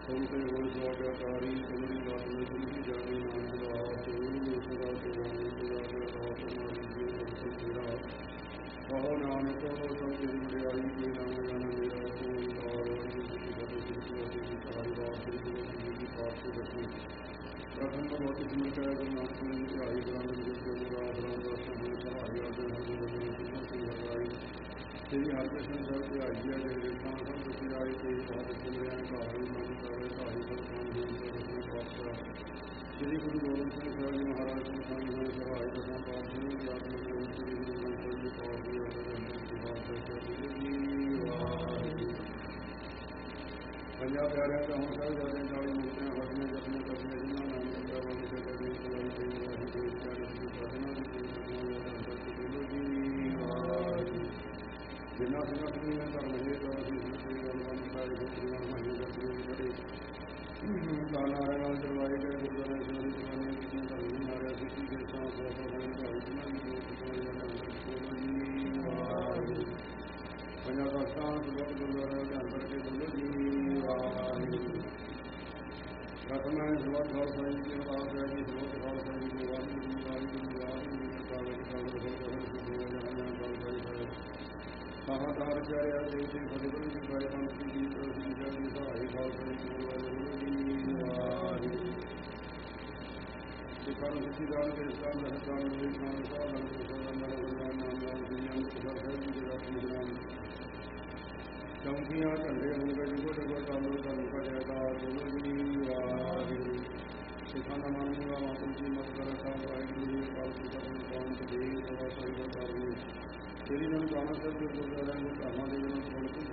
तुम ते हो स्वागतारी तुम्हारी बात में तुम ही जाने नाम रात सदा सेवानी सदा रात हमारी जो सबसे तेरा कहो नानक हो सब तेरी बड़ाई कोई नाम जाना मेरा कोई और सारी बात की पास से रखी प्रथम भगवती सिमर गुरु नानक ध्याई ग्रामीण जो रामदास सहाय हरगाई श्री हरकृष्ण ਸਾਹਿਬ ਧਿਆਈ ਹੈ ਜਿਹੜੇ ਥਾਂ ਸਭ ਤੁਸੀਂ ਆਏ ਤੇ ਬਾਦ ਸਿਮਰਿਆ ਘਾਰੀ ਮਨ ਸਾਰੇ ਧਾਰੀ ਸਤਿਗੁਰੂ ਜੀ ਦੇ ਪਾਤਸ਼ਾਹ श्री गुरु गोबिंद सिंह साहब जी महाराज को संग सहाय दसा पातशाह की आत्मा को श्री गुरु ग्रंथ जी पाठ जी पंजाब प्यारे का हम सब जाते 40 मूर्तियां हटने जपने करने जिन्होंने नाम लिखा वाले से कभी कोई देव वाली देव प्यारे की साधना जिन्ना संगठन में धर्म है तो अभी श्री गुरु सारे गुरु महीने बड़े काला नाल करवाए गए गुरुद्वारा श्री जवानी कितने धर्म मारे सिद्धि के साथ पंजाब पाकिस्तान गुरुद्वारा ध्यान करके बोलो जी प्रथम है सुबह खालसा जी के बाद है जी सुबह खालसा जी के बाद सहाधार चार्य देवते फतेहगढ़ जी गाय पंथी जी जी सहाय खालसा जी सिखान सच्चिदान के इस्लाम रहसान विवेकान साधन प्रसादन भगवान नाम लाल दुनिया में प्रसाद है जी जगह निगरान चौकियां झंडे होंगे जुगो जगो चालो धर्म का जयकार बोलो जी सिखाना मानूंगा मातम जी मत कर साहब वाहिगुरु जी पालतू करम कांत देव सदा साई का श्री ननकाना ਸਾਹਿਬ ਦੇ ਗੁਰਦੁਆਰਿਆਂ ਦੇ ਧਾਮਾਂ ਦੇ ਵਿੱਚ